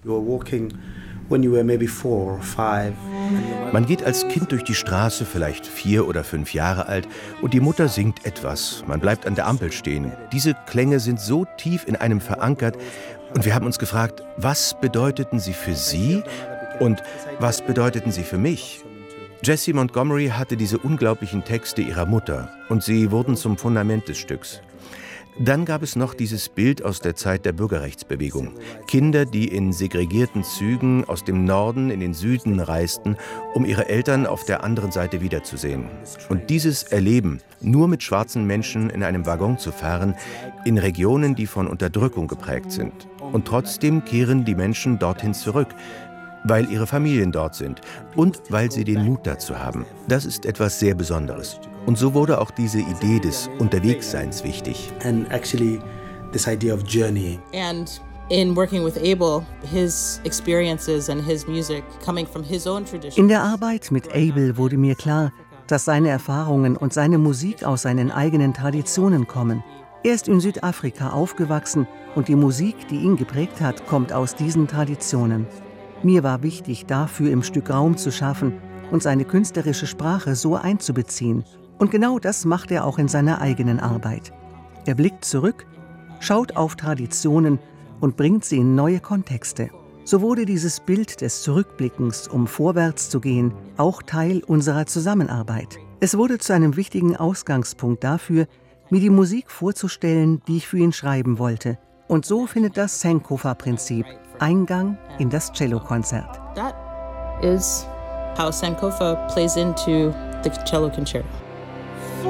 Man geht als Kind durch die Straße, vielleicht 4 oder 5 Jahre alt, und die Mutter singt etwas. Man bleibt an der Ampel stehen. Diese Klänge sind so tief in einem verankert. Und wir haben uns gefragt, was bedeuteten sie für sie und was bedeuteten sie für mich? Jessie Montgomery hatte diese unglaublichen Texte ihrer Mutter und sie wurden zum Fundament des Stücks. Dann gab es noch dieses Bild aus der Zeit der Bürgerrechtsbewegung. Kinder, die in segregierten Zügen aus dem Norden in den Süden reisten, um ihre Eltern auf der anderen Seite wiederzusehen. Und dieses Erleben, nur mit schwarzen Menschen in einem Waggon zu fahren, in Regionen, die von Unterdrückung geprägt sind. Und trotzdem kehren die Menschen dorthin zurück, weil ihre Familien dort sind und weil sie den Mut dazu haben. Das ist etwas sehr Besonderes. Und so wurde auch diese Idee des Unterwegsseins wichtig. And actually this idea of journey. And in working with Abel, his experiences and his music coming from his own tradition. In der Arbeit mit Abel wurde mir klar, dass seine Erfahrungen und seine Musik aus seinen eigenen Traditionen kommen. Er ist in Südafrika aufgewachsen und die Musik, die ihn geprägt hat, kommt aus diesen Traditionen. Mir war wichtig, dafür im Stück Raum zu schaffen und seine künstlerische Sprache so einzubeziehen. Und genau das macht er auch in seiner eigenen Arbeit. Er blickt zurück, schaut auf Traditionen und bringt sie in neue Kontexte. So wurde dieses Bild des Zurückblickens, um vorwärts zu gehen, auch Teil unserer Zusammenarbeit. Es wurde zu einem wichtigen Ausgangspunkt dafür, mir die Musik vorzustellen, die ich für ihn schreiben wollte. Und so findet das Sankofa-Prinzip Eingang in das Cellokonzert. That is how Sankofa plays into the cello concerto.